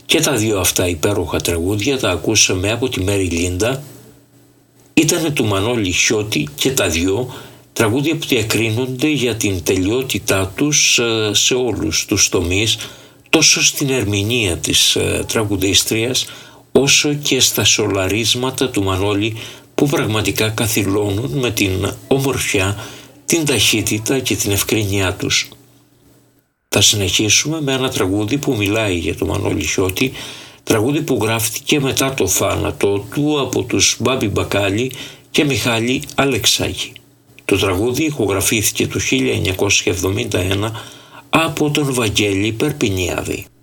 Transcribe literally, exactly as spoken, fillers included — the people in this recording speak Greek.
Και τα δύο αυτά υπέροχα τραγούδια τα ακούσαμε από τη Μέρι Λίντα. Ήτανε του Μανώλη Χιώτη και τα δυο τραγούδια που διακρίνονται για την τελειότητά τους σε όλους τους τομείς, τόσο στην ερμηνεία της τραγουδίστριας όσο και στα σολαρίσματα του Μανώλη, που πραγματικά καθυλώνουν με την ομορφιά, την ταχύτητα και την ευκρίνειά τους. Θα συνεχίσουμε με ένα τραγούδι που μιλάει για τον Μανώλη Χιώτη, τραγούδι που γράφτηκε μετά το θάνατό του από τους Μπάμπη Μπακάλι και Μιχάλη Αλεξάκη. Το τραγούδι ηχογραφήθηκε το χίλια εννιακόσια εβδομήντα ένα από τον Βαγγέλη Περπινιάδη.